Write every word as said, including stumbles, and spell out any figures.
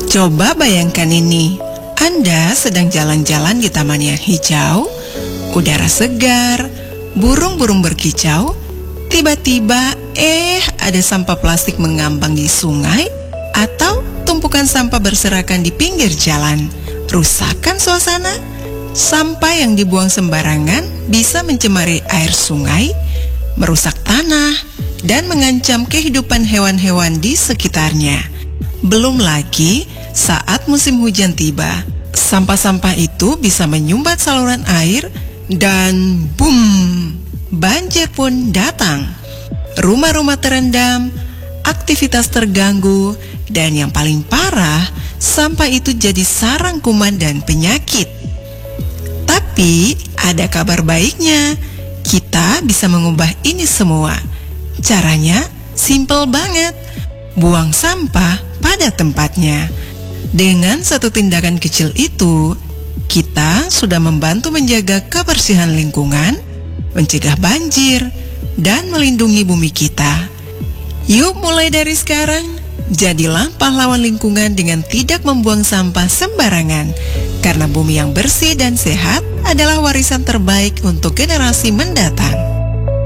Coba bayangkan ini, Anda sedang jalan-jalan di taman yang hijau, udara segar, burung-burung berkicau. Tiba-tiba, eh ada sampah plastik mengambang di sungai atau tumpukan sampah berserakan di pinggir jalan. Rusakkan suasana. Sampah yang dibuang sembarangan bisa mencemari air sungai, merusak tanah, dan mengancam kehidupan hewan-hewan di sekitarnya. Belum lagi saat musim hujan tiba, sampah-sampah itu bisa menyumbat saluran air dan boom, banjir pun datang. Rumah-rumah terendam, aktivitas terganggu, dan yang paling parah, sampah itu jadi sarang kuman dan penyakit. Tapi ada kabar baiknya, kita bisa mengubah ini semua. Caranya simple banget, buang sampah pada tempatnya. Dengan satu tindakan kecil itu, kita sudah membantu menjaga kebersihan lingkungan, mencegah banjir, dan melindungi bumi kita. Yuk mulai dari sekarang, jadilah pahlawan lingkungan dengan tidak membuang sampah sembarangan. Karena bumi yang bersih dan sehat adalah warisan terbaik untuk generasi mendatang.